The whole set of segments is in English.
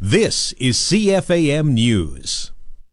This is CFAM News.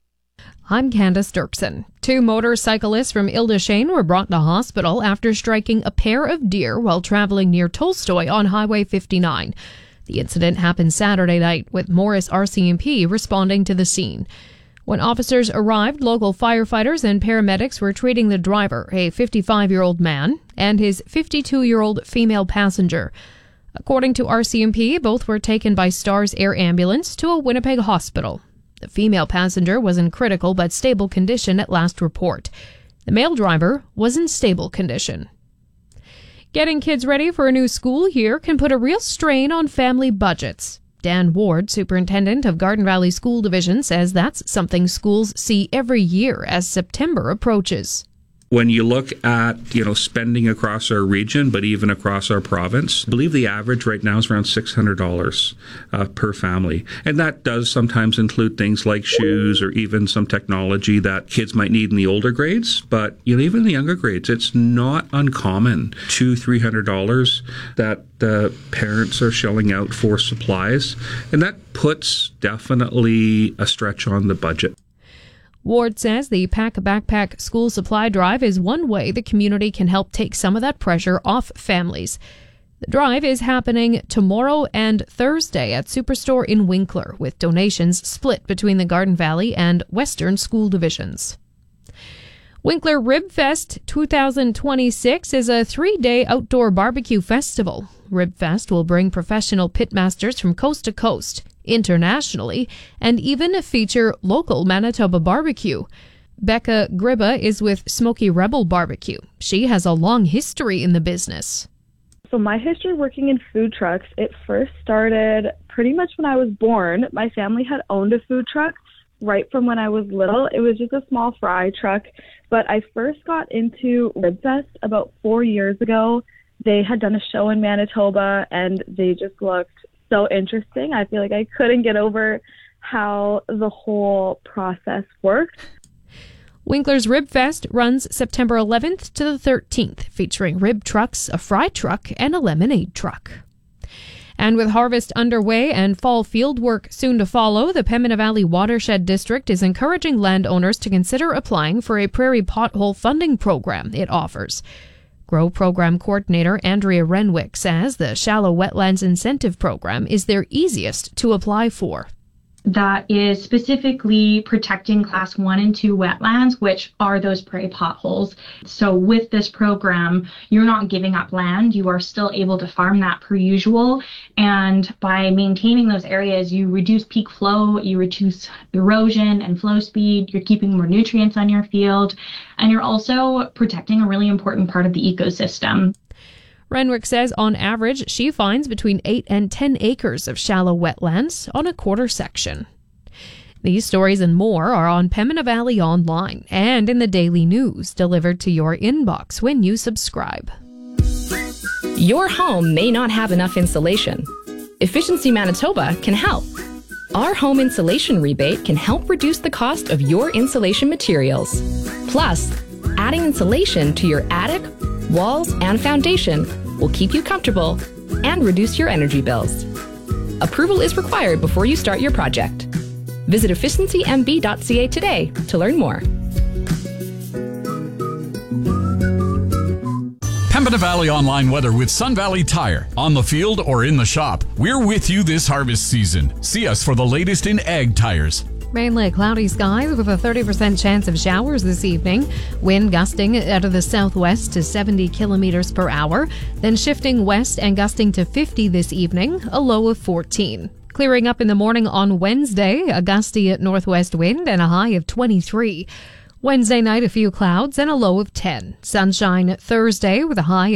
I'm Candace Dirksen. 2 motorcyclists from Ile-des-Chênes were brought to hospital after striking a pair of deer while traveling near Tolstoy on Highway 59. The incident happened Saturday night, with Morris RCMP responding to the scene. When officers arrived, local firefighters and paramedics were treating the driver, a 55-year-old man, and his 52-year-old female passenger. According to RCMP, both were taken by Stars Air Ambulance to a Winnipeg hospital. The female passenger was in critical but stable condition at last report. The male driver was in stable condition. Getting kids ready for a new school year can put a real strain on family budgets. Dan Ward, superintendent of Garden Valley School Division, says that's something schools see every year as September approaches. When you look at, spending across our region, but even across our province, I believe the average right now is around $600 per family. And that does sometimes include things like shoes or even some technology that kids might need in the older grades. But even in the younger grades, it's not uncommon, $200-300 that the parents are shelling out for supplies. And that puts definitely a stretch on the budget. Ward says the Pack a Backpack school supply drive is one way the community can help take some of that pressure off families. The drive is happening tomorrow and Thursday at Superstore in Winkler, with donations split between the Garden Valley and Western school divisions. Winkler Rib Fest 2026 is a 3-day outdoor barbecue festival. Rib Fest will bring professional pitmasters from coast to coast, internationally, and even feature local Manitoba barbecue. Becca Gribba is with Smoky Rebel Barbecue. She has a long history in the business. So my history working in food trucks, it first started pretty much when I was born. My family had owned a food truck right from when I was little. It was just a small fry truck, but I first got into Rib Fest about 4 years ago. They had done a show in Manitoba and they just looked so interesting. I feel like I couldn't get over how the whole process worked. Winkler's Rib Fest runs September 11th to the 13th, featuring rib trucks, a fry truck, and a lemonade truck. And with harvest underway and fall field work soon to follow, the Pembina Valley Watershed District is encouraging landowners to consider applying for a prairie pothole funding program it offers. GROW Program Coordinator Andrea Renwick says the Shallow Wetlands Incentive Program is their easiest to apply for. That is specifically protecting Class 1 and 2 wetlands, which are those prairie potholes. So with this program, you're not giving up land. You are still able to farm that per usual. And by maintaining those areas, you reduce peak flow, you reduce erosion and flow speed, you're keeping more nutrients on your field, and you're also protecting a really important part of the ecosystem. Renwick says on average she finds between 8 and 10 acres of shallow wetlands on a quarter section. These stories and more are on Pembina Valley Online and in the daily news delivered to your inbox when you subscribe. Your home may not have enough insulation. Efficiency Manitoba can help. Our home insulation rebate can help reduce the cost of your insulation materials. Plus, adding insulation to your attic, walls, and foundation will keep you comfortable and reduce your energy bills. Approval is required before you start your project. Visit efficiencymb.ca today to learn more. Pembina Valley Online weather with Sun Valley Tire. On the field or in the shop, we're with you this harvest season. See us for the latest in ag tires. Mainly cloudy skies with a 30% chance of showers this evening. Wind gusting out of the southwest to 70 kilometers per hour, then shifting west and gusting to 50 this evening, a low of 14. Clearing up in the morning on Wednesday, a gusty northwest wind and a high of 23. Wednesday night, a few clouds and a low of 10. Sunshine Thursday with a high